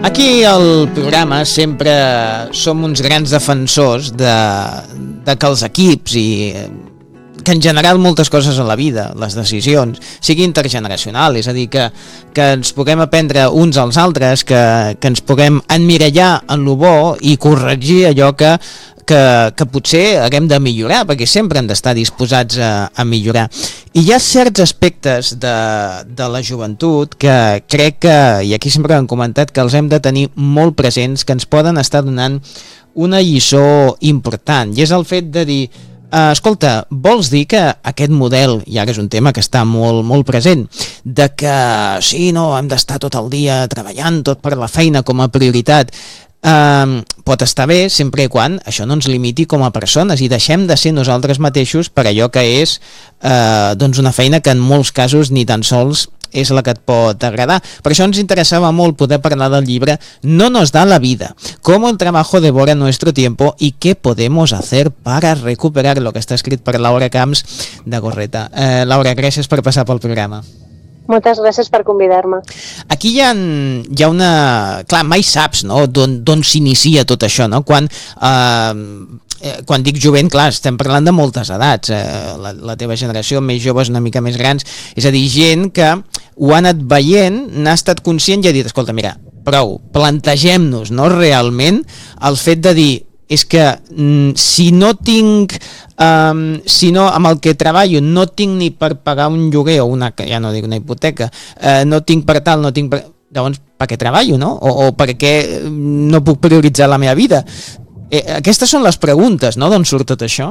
Aquí al programa sempre som uns grans defensors de que els equips i que en general moltes coses a la vida, les decisions, sigui intergeneracional, és a dir, que ens puguem aprendre uns als altres, que ens puguem emmirallar en lo bo i corregir allò que potser haguem de millorar, perquè sempre hem d'estar disposats a millorar. I hi ha certs aspectes de la joventut que crec que, i aquí sempre hem comentat, que els hem de tenir molt presents, que ens poden estar donant una lliçó important, i és el fet de dir, escolta, vols dir que aquest model, i ara és un tema que està molt, molt present, de que sí, no, hem d'estar tot el dia treballant, tot per la feina com a prioritat, pot estar bé sempre i quan això no ens limiti com a persones i deixem de ser nosaltres mateixos per allò que és doncs una feina que en molts casos ni tan sols és la que et pot agradar. Per això ens interessava molt poder parlar del llibre No nos da la vida, cómo el trabajo devora nuestro tiempo y qué podemos hacer para recuperarlo, que està escrit per Laura Camps de Gorreta. Laura, gràcies per passar pel programa. Moltes gràcies per convidar-me. Aquí hi ha una... Clar, mai saps, no?, d'on s'inicia tot això, no? Quan dic jovent, clar, estem parlant de moltes edats. La teva generació, més joves, una mica més grans. És a dir, gent que ho ha anat veient, n'ha estat conscient i ha dit, escolta, mira, prou, plantegem-nos, no?, realment el fet de dir, és que si no tinc... si no, amb el que treballo no tinc ni per pagar un lloguer o ja no dic una hipoteca, no tinc per tal, no tinc per... Llavors, per què treballo, no? O per què no puc prioritzar la meva vida? Aquestes són les preguntes, no?, d'on surt tot això?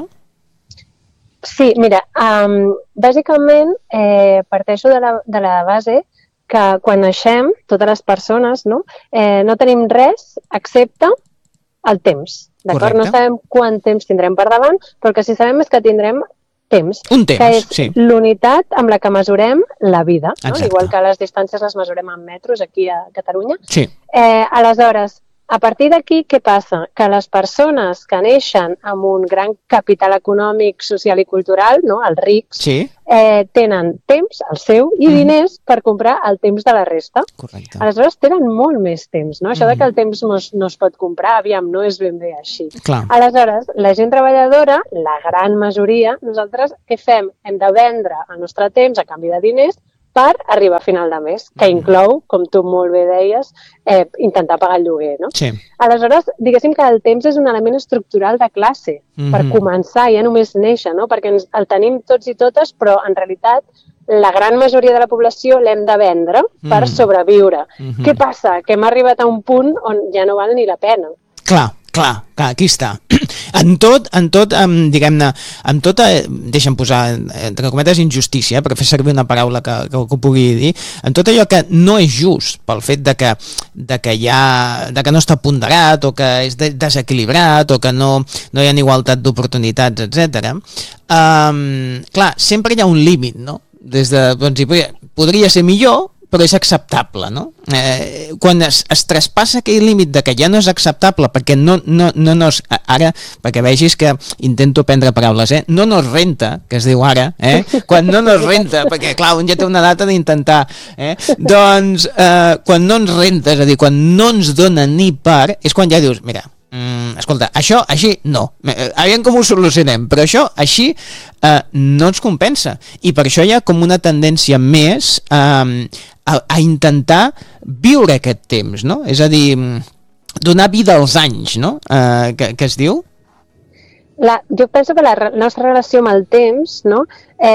Sí, mira, bàsicament parteixo de la base que quan naixem, totes les persones, no tenim res excepte el temps. D'acord? No sabem quant temps tindrem per davant, però el que sí sabem és que tindrem temps. Un temps, que és sí. L'unitat amb la que mesurem la vida. No? Exacte. Igual que les distàncies les mesurem en metros aquí a Catalunya. Sí. Aleshores, a partir d'aquí, què passa? Que les persones que neixen amb un gran capital econòmic, social i cultural, no? Els rics, Sí. Tenen temps, el seu, i diners per comprar el temps de la resta. Correcte. Aleshores tenen molt més temps, no? Això de que el temps no es pot comprar, aviam, no és ben bé així. Clar. Aleshores, la gent treballadora, la gran majoria, nosaltres què fem? Hem de vendre el nostre temps a canvi de diners per arribar a final de mes, que inclou, com tu molt bé deies, intentar pagar el lloguer, no? Sí. Aleshores, diguéssim que el temps és un element estructural de classe, per començar, ja només néixer, no? Perquè el tenim tots i totes, però en realitat la gran majoria de la població l'hem de vendre per sobreviure. Què passa? Que hem arribat a un punt on ja no val ni la pena. Clar, aquí està. En tot, diguem-ne, en tota, deixa'm posar, entre cometes, injustícia, per fer servir una paraula que ho pugui dir, en tot allò que no és just, pel fet de que no està ponderat, o que és desequilibrat, o que no hi ha igualtat d'oportunitats, etc. Clar, sempre hi ha un límit, no? Doncs, podria ser millor, però és acceptable, no? Quan es traspassa aquell límit de que ja no és acceptable, perquè ara, perquè vegis que intento prendre paraules, no nos renta, que es diu ara, quan no nos renta, perquè clar, un ja té una data d'intentar, doncs quan no ens renta, és a dir, quan no ens dona ni per, és quan ja dius, mira, escolta, això així no, aviam com ho solucionem, però això així no ens compensa, i per això hi ha com una tendència més a intentar viure aquest temps, no? És a dir, donar vida als anys, no? Que es diu? Jo penso que la nostra relació amb el temps, no?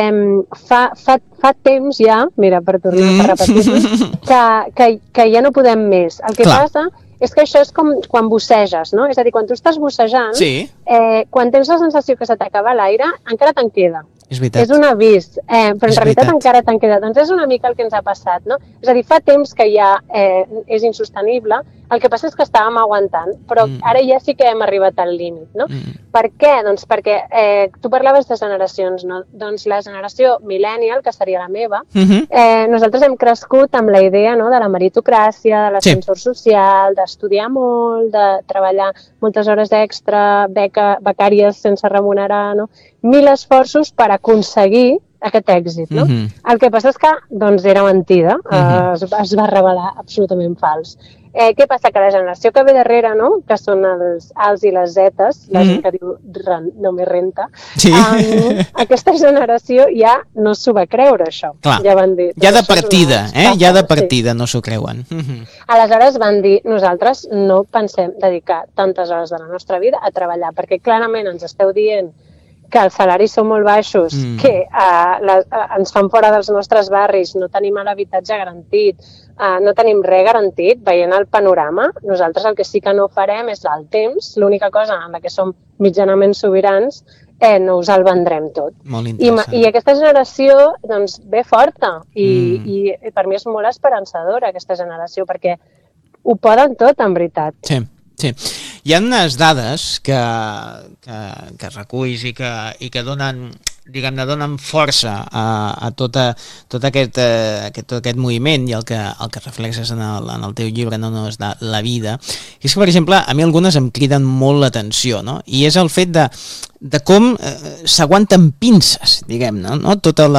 Fa temps ja, mira, per tornar a repetir-ho, que ja no podem més. El que passa és que això és com quan busseges, no? És a dir, quan tu estàs bussejant, quan tens la sensació que se t'acaba l'aire, encara te'n queda. És veritat. És un avís, però en realitat encara te'n queda. Doncs és una mica el que ens ha passat, no? És a dir, fa temps que ja és insostenible, el que passa és que estàvem aguantant, però ara ja sí que hem arribat al límit, no? Per què? Doncs perquè tu parlaves de generacions, no? Doncs la generació millennial, que seria la meva, nosaltres hem crescut amb la idea, no?, de la meritocràcia, de l'ascensor social, d'estudiar molt, de treballar moltes hores extra, becàries sense remunerar, no? 1000 esforços per aconseguir aquest èxit, no? El que passa és que, doncs, era mentida, es va revelar absolutament fals. Què passa? Que la generació que ve darrere, no?, que són els alts i les zetes, la gent que diu no me renta, aquesta generació ja no s'ho va creure, això. Clar, ja van dir, ja de partida, ja de partida no s'ho creuen. Aleshores van dir, nosaltres no pensem dedicar tantes hores de la nostra vida a treballar, perquè clarament ens esteu dient que els salaris són molt baixos, que ens fan fora dels nostres barris, no tenim l'habitatge garantit, no tenim res garantit, veient el panorama, nosaltres el que sí que no farem és el temps, l'única cosa en la que som mitjanament sobirans, no us el vendrem tot. I aquesta generació doncs, ve forta i per mi és molt esperançadora aquesta generació, perquè ho poden tot, en veritat. Sí. Sí. Hi ha unes dades que reculls i que donen, diguem-ne, donen força a tot aquest moviment i el que reflexes en el teu llibre No és la vida. I és que, per exemple, a mi algunes em criden molt l'atenció, no? I és el fet de com s'aguanten pinces, diguem-ne, no?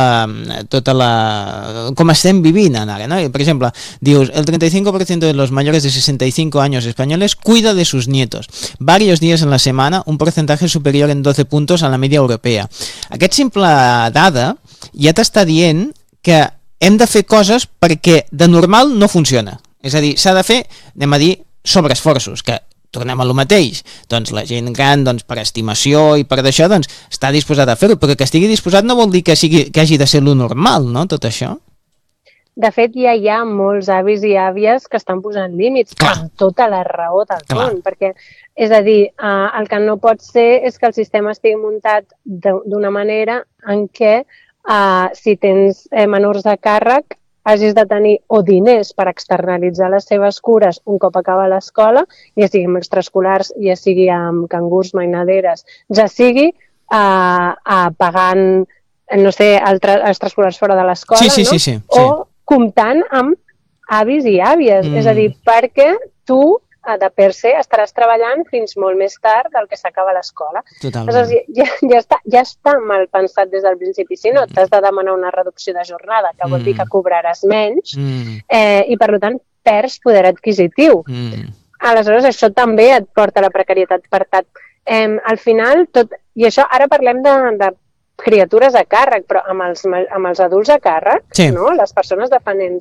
Com estem vivint ara, ¿no? Por ejemplo, dius, el 35% de los mayores de 65 años españoles cuida de sus nietos. Varios días en la semana, un porcentaje superior en 12 puntos a la media europea. Aquest simple dada ja t'està dient que hem de fer coses perquè de normal no funciona. És a dir, s'ha de fer, anem a dir, sobreesforços, que tornem a lo mateix, doncs la gent gran per estimació i per d'això doncs està disposat a fer-ho, però que estigui disposat no vol dir que hagi de ser lo normal, no, tot això? De fet, ja hi ha molts avis i àvies que estan posant límits, amb tota la raó del món, perquè, és a dir, el que no pot ser és que el sistema estigui muntat d'una manera en què si tens menors a càrrec hagis de tenir o diners per externalitzar les seves cures un cop acaba l'escola, ja sigui amb extraescolars, ja sigui amb cangurs, mainaderes, ja sigui pagant, no sé, extraescolars fora de l'escola, o comptant amb avis i àvies. És a dir, perquè tu, de per se, estaràs treballant fins molt més tard del que s'acaba l'escola. Aleshores, ja està mal pensat des del principi. Si no, t'has de demanar una reducció de jornada, que vol dir que cobraràs menys, i per tant perds poder adquisitiu. Aleshores, això també et porta a la precarietat. Per tant, al final, i això ara parlem de criatures a càrrec, però amb els adults a càrrec, les persones dependents